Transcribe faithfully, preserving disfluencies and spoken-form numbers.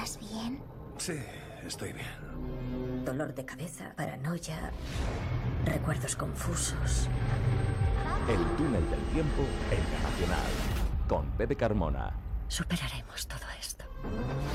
¿Estás bien? Sí, estoy bien. Dolor de cabeza, paranoia, recuerdos confusos. El túnel del tiempo en La Nacional, con Pepe Carmona. Superaremos todo esto.